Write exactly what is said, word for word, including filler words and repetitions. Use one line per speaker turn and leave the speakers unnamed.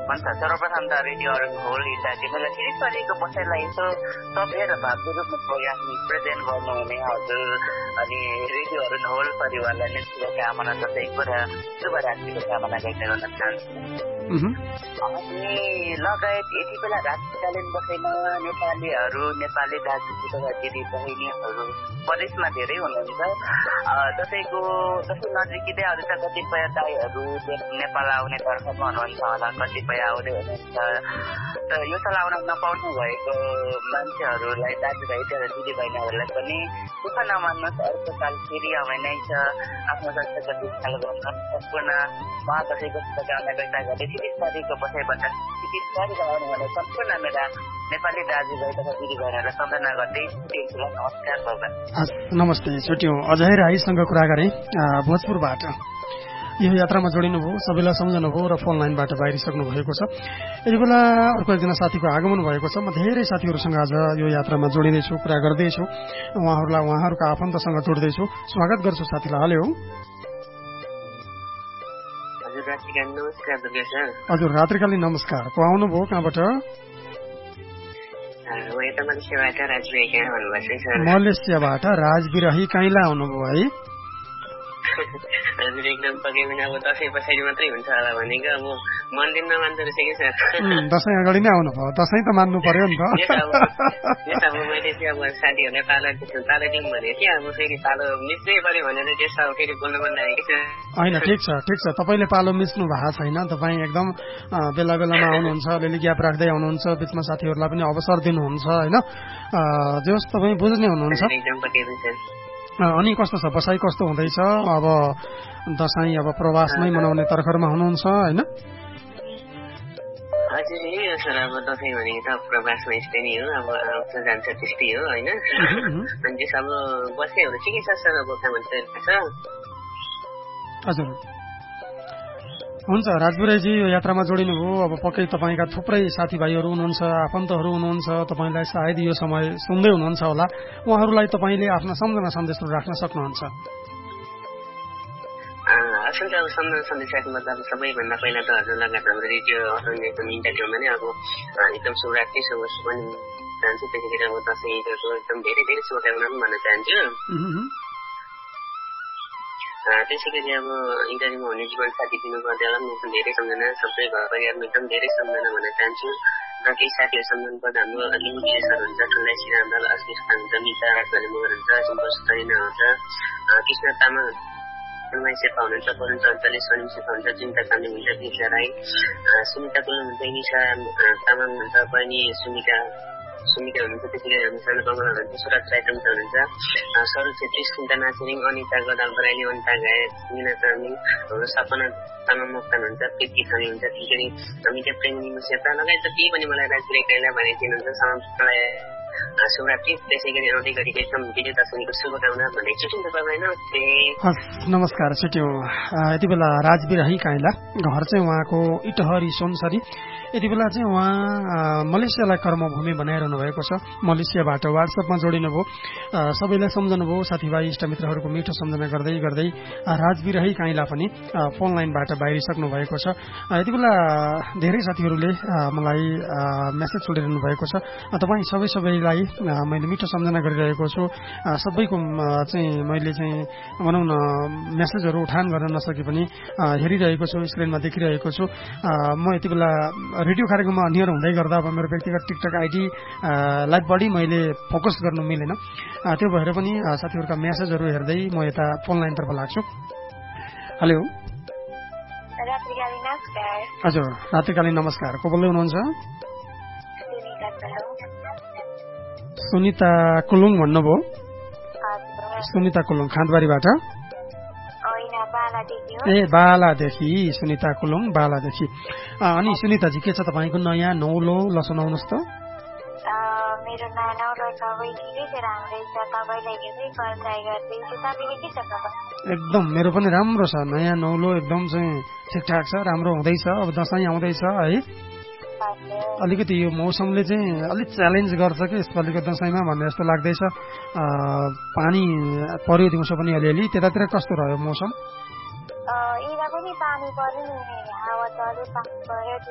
भन्छ सर्वप्रथम त रेडियो अरुण होल इत्यादि मलाई फेरि परेको कसैलाई यसो सभ्य र भावको रूपमा प्रोग्राम प्रेजेन्ट गर्नुहुने हजुर अनि रेडियो अरुण होल परिवारलाई नै शुभकामना तथैको र शुभरात्रिको कामना गर्न चाहन्छु। अनि लगायत यति बेला रात्रिकालीन बसेमा नेपालीहरू नेपाली दाजु तथा दिदी बहिनीहरू प्रदेशमा धेरै हुनुहुन्छ। दसैँको दसैँ नजिकै अरू त कतिपय दाईहरू नेपाल आउने तर्फमा हुनुहुन्छ होला, कतिपय आउँदै हुनुहुन्छ। त यो साल आउन नपाउनु भएको मान्छेहरूलाई दाजुभाइ तथा दिदी बहिनीहरूलाई पनि दुःख नमान्नुहोस्, अर्को साल फेरि आउने नै छ। आफ्नो संस्कृतिको देखभाल गर्न सम्पूर्ण महादशैँको शुभकामना व्यक्त गर्दै तिस तारिकको बसाइबाट तिस तारिक आउनुहुने सम्पूर्ण मेरा नेपाली दाजुभाइ तथा दिदी बहिनीहरूलाई सम्झना गर्दै नमस्कार बाबा।
नमस्ते। छुट्यौँ अजय राईसँग कुरा गरेँ भोजपुरबाट। यो यात्रामा जोडिनुभयो, सबैलाई सम्झनुभयो र फोन लाइनबाट बाहिरिसक्नु भएको छ। यति बेला अर्को एकजना साथीको आगमन भएको छ। म धेरै साथीहरूसँग आज यो यात्रामा जोडिँदैछु, कुरा गर्दैछु, उहाँहरूलाई उहाँहरूका आफन्तसँग जोड्दैछु। स्वागत गर्छु साथीलाई। हेलो हजुर, रात्रिकालीन नमस्कार। को आउनुभयो, कहाँबाट? मलेसियाबाट राजबिरही काइला आउनुभयो है?
हजुर एकदम पक्कै पनि अब दसैँ पछाडि मात्रै हुन्छ होला भनेको अब मनले नमान्दो रहेछ कि सर।
दसैँ अगाडि नै आउनु भयो, दसैँ त मान्नु पर्यो नि त।
अब मैले चाहिँ अब साथीहरूलाई पालो पालो दिउँ भनेको थिएँ, अब फेरि पालो मिच्नै पर्यो भनेर त्यसमा फेरि बोल्नु मन लागेको छ।
होइन ठिक छ ठिक छ, तपाईँले पालो मिच्नु भएको छैन। तपाईँ एकदम बेला बेलामा आउनुहुन्छ, अलिअलि ग्याप राख्दै आउनुहुन्छ, बिचमा साथीहरूलाई पनि अवसर दिनुहुन्छ होइन। जे होस् तपाईँ बुझ्ने हुनुहुन्छ। अनि कस्तो छ, बसाइ कस्तो हुँदैछ? अब दसैँ अब प्रवासमै मनाउने तर्खरमा हुनुहुन्छ होइन?
हजुर यही हो सर, अब दसैँ भनेको त प्रवासमा यस्तै नै हो, अब आउँछ जान्छ त्यस्तै हो होइन। अनि त्यस अब बस्दैहरू ठिकै छ सर, अब काम हुन्छ।
हजुर हुन्छ राजबिरहीजी, यो यात्रामा जोडिनुभयो। अब पक्कै तपाईँका थुप्रै साथीभाइहरू हुनुहुन्छ, आफन्तहरू हुनुहुन्छ, तपाईँलाई सायद यो समय सुन्दै हुनुहुन्छ होला। उहाँहरूलाई तपाईँले आफ्ना सम्झना सन्देशहरू राख्न सक्नुहुन्छ।
असल त अब सम्झना सन्देश राख्नु मतलब सबैभन्दा पहिला त हजुरलाई हाम्रो रेडियो अरुणको इन्टरभ्यूमा नै अब एकदम शुभरात्रि शुभ पनि चाहन्छु। त्यसैगरी अब दसैँ ईदको एकदम धेरै धेरै शुभकामना पनि भन्न चाहन्छु। त्यसै गरी अब इन्टरभ्यूमा हुने जीवन साथी दिनुपर्दा पनि एकदम धेरै सम्झना, सबै घर परिवारमा एकदम धेरै सम्झना भन्न चाहन्छु। र केही साथीहरू सम्झनु पर्दा हाम्रो लिम्बू सर हुन्छ, ठुलै श्रीरामलाल अस्मित हुन्छ, मिता राजमाली मगर हुन्छ, सुम्बर सरिना हुन्छ, कृष्ण तामाङ शेर्पा हुनुहुन्छ, वरुण चञ्चले स्वनिम शेर्पा हुन्छ, चिन्ता चान्दी हुन्छ, दिक्षा राई, सुनिता कुलुङ हुन्छ, निशा तामाङ हुन्छ, बहिनी सुनिका सुनिका हुनुहुन्छ। त्यसै गरी हाम्रो सानो कमला हुनुहुन्छ, सुरज राई पनि हुनुहुन्छ, सरोज छेत्री, सुन्तना छिरिङ, अनिता गदाल बराइली, अनिता घाय, मिना चामिङ, हाम्रो सपना तामाङ मोक्तान हुन्छ, प्रीति खानी हुन्छ। त्यसै गरी मिता प्रेमी शेर्पा लगायत जति पनि मलाई राजबिरही काइला भनेको दिनुहुन्छ सबैलाई शुभरात्रि। त्यसै गरी आउँदै गरेको एकदम विजय दशमीको शुभकामना भन्दै छुट्टिन्छ तपाईँ। नमस्ते।
हस् नमस्कार। छुट्यौँ। यति बेला राजबिरही काइला, घर चाहिँ उहाँको इटहरी सोनसरी। यति बेला चाहिँ उहाँ मलेसियालाई कर्मभूमि बनाइरहनु भएको छ। मलेसियाबाट वाट्सएपमा जोडिनुभयो, सबैलाई सम्झनुभयो, साथीभाइ इष्टमित्रहरूको मिठो सम्झना गर्दै गर्दै राजबिरही काइला पनि फोन लाइनबाट बाहिरिसक्नु भएको छ। यति बेला धेरै साथीहरूले मलाई मेसेज छोडिरहनु भएको छ। तपाईँ सबै सबैलाई मैले मिठो सम्झना गरिरहेको छु। सबैको चाहिँ मैले चाहिँ भनौँ न मेसेजहरू उठान गर्न नसके पनि हेरिरहेको छु, स्क्रिनमा देखिरहेको छु। म यति बेला रेडियो कार्यक्रममा नियर हुँदै गर्दा अब मेरो व्यक्तिगत टिकटक आइडीलाई बढी मैले फोकस गर्नु मिलेन। त्यो भएर पनि साथीहरूका मेसेजहरू हेर्दै म यता फोन लाइनतर्फ लाग्छु। हेलो हजुर, रात्रिकालीन नमस्कार। को बोल्दै हुनुहुन्छ? सुनिता कुलुङ भन्नुभयो? सुनिता कुलुङ खाँदबारीबाट? ए बालादेखि सुनिता कुलुङ, बालादेखि। अनि सुनिताजी के छ तपाईँको नयाँ नौलो? ल सुनाउनुहोस् त।
मेरो नयाँ नौलो सबै ठिकै छ, राम्रै छ। तपाईँलाई धेरै कल ट्राई गर्दैछु, तपाईँले के छ खबर?
एकदम मेरो पनि राम्रो छ, नयाँ नौलो एकदम चाहिँ ठिकठाक छ, राम्रो हुँदैछ। अब दसैँ आउँदैछ है, अलिकति यो मौसमले चाहिँ अलिक च्यालेन्ज गर्छ कि यसपालिको दसैँमा भन्ने जस्तो लाग्दैछ। पानी पर्यो दिउँसो पनि अलिअलि। त्यतातिर कस्तो रह्यो मौसम?
यता पनि पानी पर्यो नि, हावा चल्यो, पानी पर्यो।